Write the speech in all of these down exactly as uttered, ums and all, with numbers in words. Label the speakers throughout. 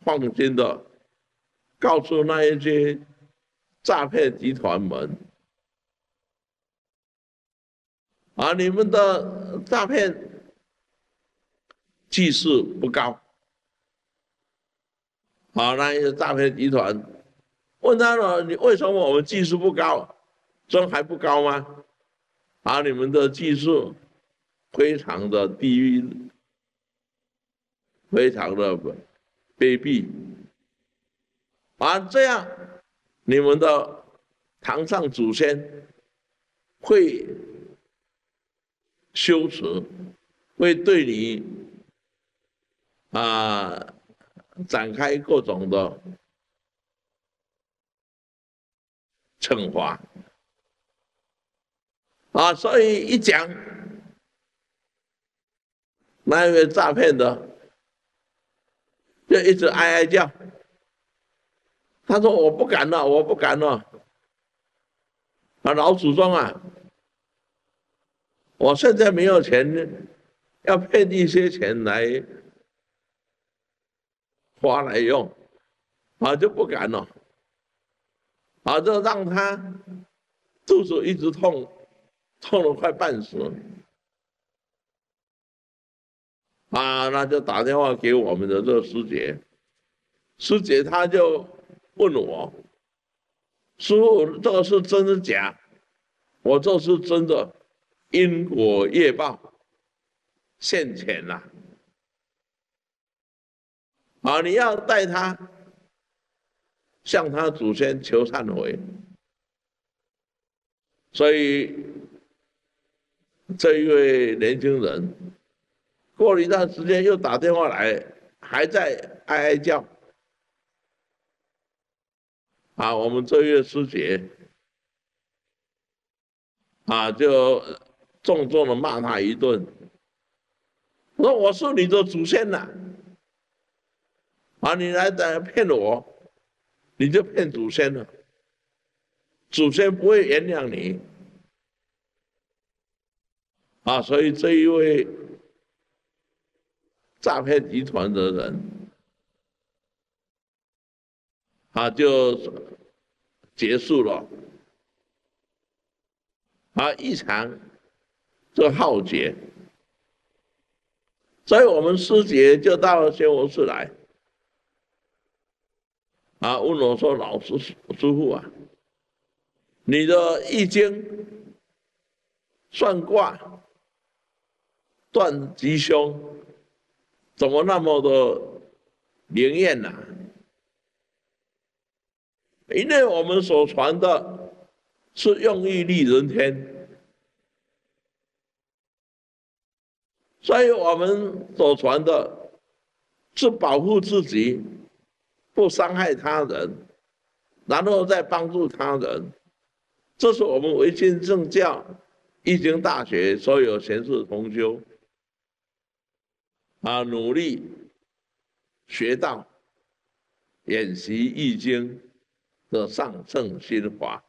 Speaker 1: 放心的告诉那一些诈骗集团们，啊，你们的诈骗技术不高，啊，那些诈骗集团问他了，你为什么我们技术不高？真还不高吗？啊，你们的技术非常的低，非常的卑鄙，啊，这样你们的堂上祖先会羞耻，会对你啊展开各种的惩罚啊，所以一讲那一位诈骗的就一直哀哀叫，他说我不敢了，我不敢了，啊，老祖宗啊，我现在没有钱，要骗一些钱来花来用，啊，就不敢了，啊，就让他肚子一直痛，痛了快半死，啊，那就打电话给我们的这个师姐，师姐她就问我，师父，这个是真的假？我这是真的，因果业报现前了，啊，你要带他向他祖先求忏悔。所以这一位年轻人过了一段时间又打电话来，还在哀哀叫。啊，我们这位师姐啊，就重重的骂他一顿，说我是你的祖先呐，啊，你来在骗我，你就骗祖先了，祖先不会原谅你。啊，所以这一位诈骗集团的人，啊，就结束了，啊，一场这浩劫。所以我们师姐就到了宣佛寺来，啊，问我说：“老师师父啊，你的易经算卦断吉凶，怎么那么的灵验呢？因为我们所传的是用意利人天，所以我们所传的是保护自己，不伤害他人，然后再帮助他人。这是我们维新正教易经大学所有贤士同修啊，努力学到演习易经的上乘心法。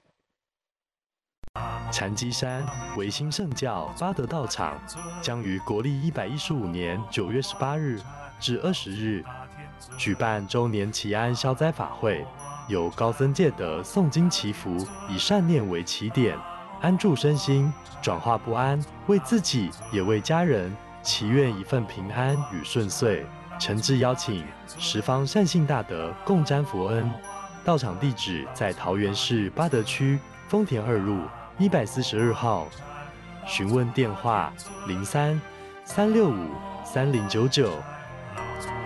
Speaker 2: 禅机山维新圣教八德道场将于国历一百一十五年九月十八日至二十日举办周年祈安消灾法会，由高僧戒德诵经祈福，以善念为起点，安住身心，转化不安，为自己也为家人祈愿一份平安与顺遂。诚挚邀请十方善信大德共沾佛恩。道场地址在桃园市八德区丰田二路一百四十二号，询问电话零三三六五三零九九。